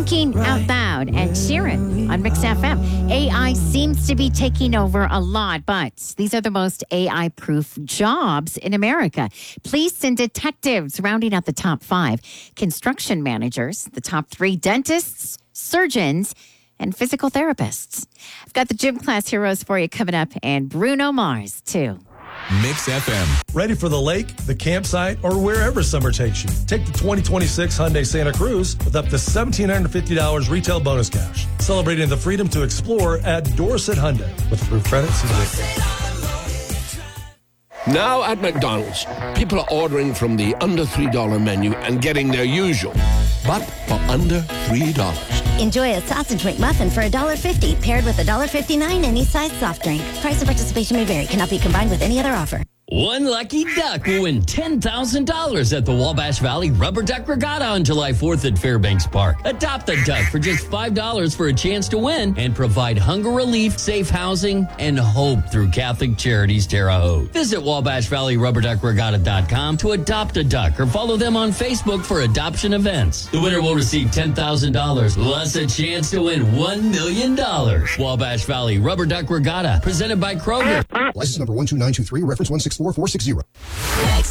Thinking Out Loud and Sheeran on Mix FM. AI seems to be taking over a lot, but these are the most AI-proof jobs in America. Police and detectives rounding out the top 5. Construction managers, the top 3 dentists, surgeons, and physical therapists. I've got the gym class heroes for you coming up, and Bruno Mars, too. Mix FM. Ready for the lake, the campsite, or wherever summer takes you? Take the 2026 Hyundai Santa Cruz with up to $1,750 retail bonus cash. Celebrating the freedom to explore at Dorset Hyundai. With approved credit, Now at McDonald's, people are ordering from the under $3 menu and getting their usual, but for under $3. Enjoy a sausage McMuffin for $1.50, paired with $1.59 any size soft drink. Price of participation may vary. Cannot be combined with any other offer. One lucky duck will win $10,000 at the Wabash Valley Rubber Duck Regatta on July 4th at Fairbanks Park. Adopt a duck for just $5 for a chance to win and provide hunger relief, safe housing, and hope through Catholic Charities Terre Haute. Visit WabashValleyRubberDuckRegatta.com to adopt a duck or follow them on Facebook for adoption events. The winner will receive $10,000 plus a chance to win $1 million. Wabash Valley Rubber Duck Regatta, presented by Kroger. License number 12923, reference 164460.